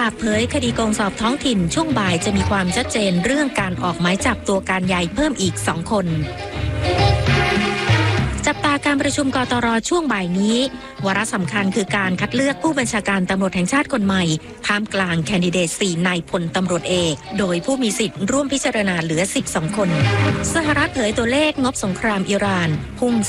บเผยคดีโกงสอบท้องถิ่นช่วงบ่ายจะมีความชัดเจนเรื่องการออกหมายจับตัวการใหญ่เพิ่มอีก2 คนจับตาการประชุมกตร.ช่วงบ่ายนี้วาระสำคัญคือการคัดเลือกผู้บัญชาการตำรวจแห่งชาติคนใหม่ท่ามกลางแคนดิเดต4นายพลตำรวจเอกโดยผู้มีสิทธิ์ร่วมพิจารณาเหลือ12 คนสหรัฐเผยตัวเลขงบสงครามอิหร่านพุ่ง